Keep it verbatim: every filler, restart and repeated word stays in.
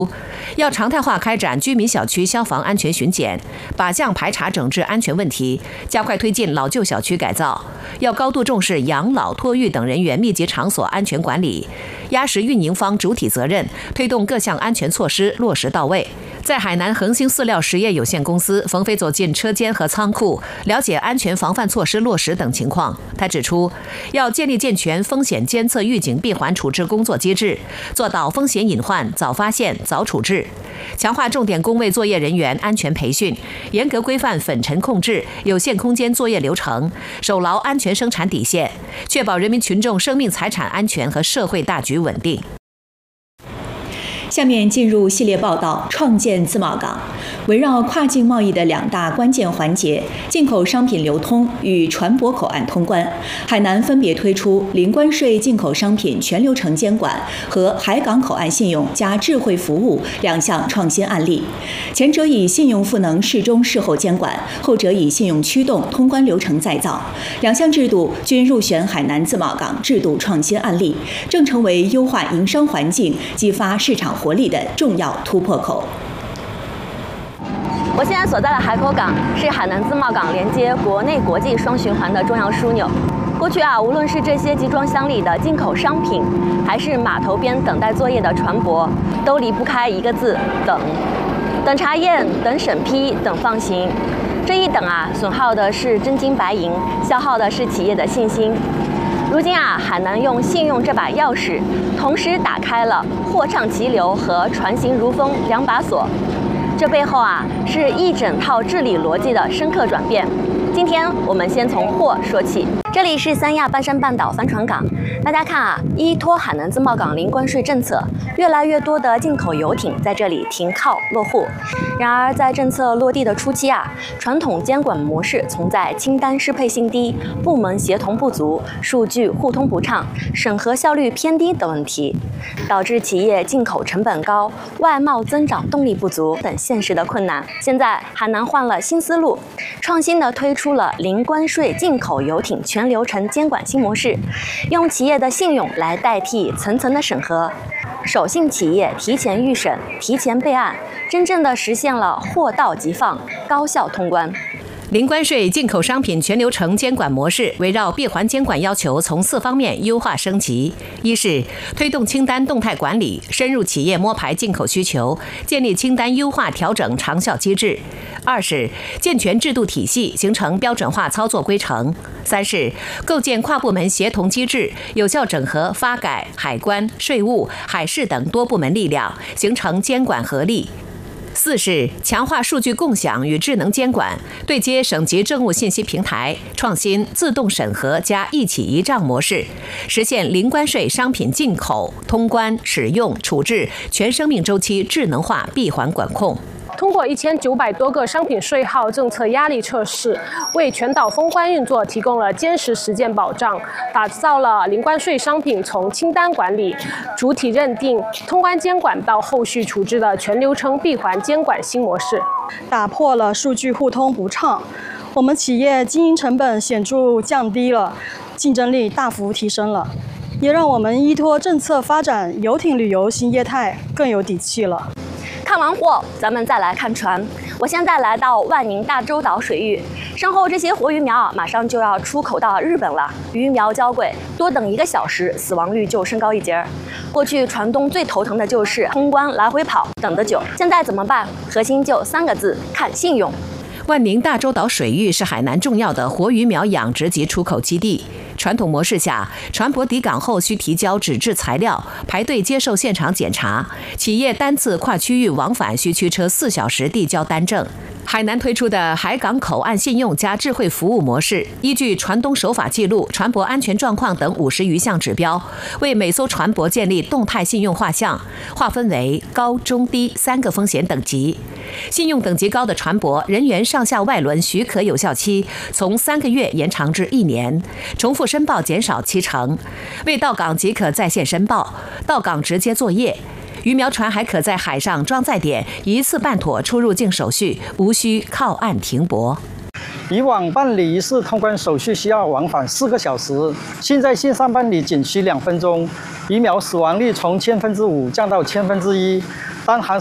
要常态化开展居民小区消防安全巡检，靶向排查整治安全问题，加快推进老旧小区改造。要高度重视养老、托育等人员密集场所安全管理，压实运营方主体责任，推动各项安全措施落实到位。在海南恒兴饲料实业有限公司，冯飞走进车间和仓库，了解安全防范措施落实等情况。他指出，要建立健全风险监测预警闭环处置工作机制，做到风险隐患早发现、早处置，强化重点工位作业人员安全培训，严格规范粉尘控制、有限空间作业流程，守牢安全生产底线，确保人民群众生命财产安全和社会大局稳定。 下面进入系列报道：创建自贸港。围绕跨境贸易的两大关键环节——进口商品流通与船舶口岸通关，海南分别推出零关税进口商品全流程监管和海港口岸信用加智慧服务两项创新案例。前者以信用赋能事中事后监管，后者以信用驱动通关流程再造。两项制度均入选海南自贸港制度创新案例，正成为优化营商环境、激发市场活力的重要突破口。 我现在所在的海口港是海南自贸港连接国内国际双循环的重要枢纽。过去啊，无论是这些集装箱里的进口商品，还是码头边等待作业的船舶，都离不开一个字：等。等查验，等审批，等放行。这一等啊，损耗的是真金白银，消耗的是企业的信心。如今啊，海南用信用这把钥匙，同时打开了货畅其流和船行如风两把锁。这背后啊，是一整套治理逻辑的深刻转变。今天我们先从货说起。这里是三亚半山半岛帆船港，大家看啊，依托海南自贸港零关税政策，越来越多的进口游艇在这里停靠落户。然而，在政策落地的初期啊，传统监管模式存在清单适配性低、部门协同不足、数据互通不畅、审核效率偏低等问题，导致企业进口成本高、外贸增长动力不足等现实的困难。现在海南换了新思路，创新的推出了零关税进口游艇全流程监管新模式，用企业的信用来代替层层的审核，手信企业提前预审、提前备案，真正的实现了货到即放、高效通关。 零关税进口商品全流程监管模式围绕闭环监管要求从四方面优化升级：一是推动清单动态管理，深入企业摸排进口需求，建立清单优化调整长效机制；二是健全制度体系，形成标准化操作规程；三是构建跨部门协同机制，有效整合发改、海关、税务、海事等多部门力量，形成监管合力。四是强化数据共享与智能监管，对接省级政务信息平台，创新自动审核加一起一账模式，实现零关税商品进口、通关、使用、处置全生命周期智能化闭环管控。 通过一千九百多个商品税号政策压力测试，为全岛封关运作提供了坚实实践保障，打造了零关税商品从清单管理、主体认定、通关监管到后续处置的全流程闭环监管新模式， 打破了数据互通不畅，我们企业经营成本显著降低了，竞争力大幅提升了，也让我们依托政策发展游艇旅游新业态更有底气了。 看完货，咱们再来看船。我现在来到万宁大洲岛水域，身后这些活鱼苗啊，马上就要出口到日本了。鱼苗娇贵，多等一个小时，死亡率就升高一截。过去船东最头疼的就是通关来回跑，等得久。现在怎么办？核心就三个字：看信用。 万宁大洲岛水域是海南重要的活鱼苗养殖及出口基地。传统模式下，船舶抵港后需提交纸质材料，排队接受现场检查。企业单次跨区域往返需驱车四小时递交单证。海南推出的海港口岸信用加智慧服务模式，依据船东守法记录、船舶安全状况等五十余项指标，为每艘船舶建立动态信用画像，划分为高、中、低三个风险等级。信用等级高的船舶，人员上下外轮许可有效期从三个月延长至一年，重复申报减少七成。未到港即可在线申报，到港直接作业。鱼苗船还可在海上装载点一次办妥出入境手续，无需靠岸停泊。 以往办理一次通关手续需要往返四个小时，现在线上办理仅需两分钟，疫苗死亡率从千分之五降到千分之一。当航